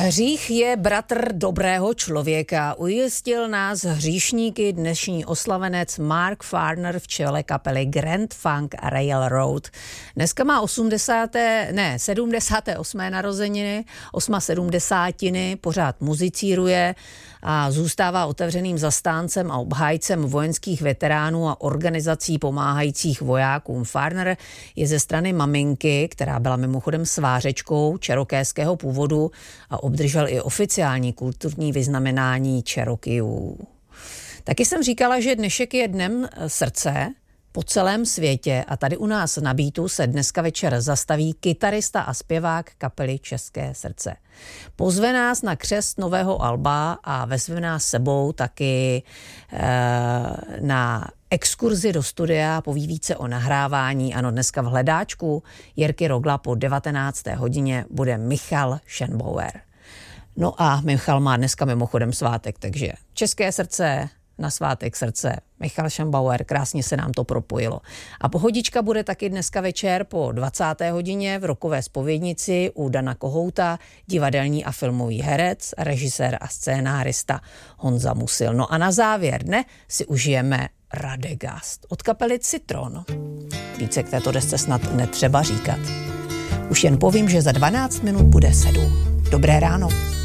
Hřích je bratr dobrého člověka. Ujistil nás hříšníky dnešní oslavenec Mark Farner v čele kapely Grand Funk Railroad. Dneska má 78. narozeniny, 78. pořád muzicíruje a zůstává otevřeným zastáncem a obhájcem vojenských veteránů a organizací pomáhajících vojákům. Farner je ze strany maminky, která byla mimochodem svářečkou čerokeského původu a obdržel i oficiální kulturní vyznamenání Cherokeeů. Taky jsem říkala, že dnešek je dnem srdce po celém světě a tady u nás na Beatu se dneska večer zastaví kytarista a zpěvák kapely České srdce. Pozve nás na křest nového alba a vezme nás sebou taky na exkurzi do studia, poví více o nahrávání. Ano, dneska v hledáčku Jirky Rogla po 19. hodině bude Michal Schenbauer. No a Michal má dneska mimochodem svátek, takže České srdce na svátek srdce, Michal Schenbauer, krásně se nám to propojilo. A pohodička bude taky dneska večer po 20. hodině v Rokové zpovědnici u Dana Kohouta, divadelní a filmový herec, režisér a scénárista Honza Musil. No a na závěr dne si užijeme Radegast od kapely Citron. Více k této desce snad netřeba říkat. Už jen povím, že za 12 minut bude 7. Dobré ráno.